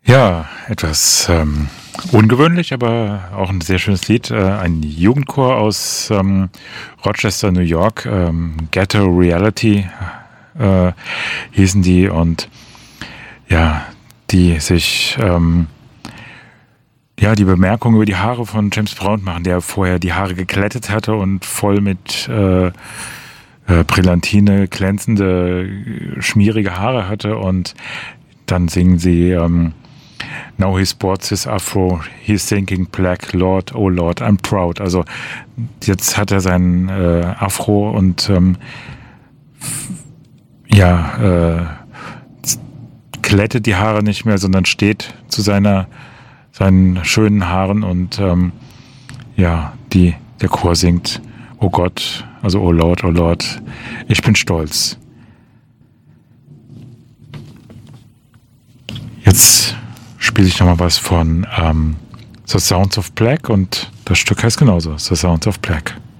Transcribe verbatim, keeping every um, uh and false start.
Ja, etwas ähm, ungewöhnlich, aber auch ein sehr schönes Lied. Äh, ein Jugendchor aus ähm, Rochester, New York, ähm, Ghetto Reality äh, hießen die und ja, die sich ähm, ja die Bemerkung über die Haare von James Brown machen, der vorher die Haare geglättet hatte und voll mit äh, äh, Brillantine glänzende, schmierige Haare hatte und dann singen sie ähm, Now he sports his afro, he's thinking black, Lord, oh Lord, I'm proud. Also jetzt hat er seinen äh, Afro und ähm, ja, äh, glättet die Haare nicht mehr, sondern steht zu seiner, seinen schönen Haaren und ähm, ja, die, der Chor singt, oh Gott, also oh Lord, oh Lord, ich bin stolz. Jetzt spiele ich nochmal was von ähm, The Sounds of Black und das Stück heißt genauso, The Sounds of Black.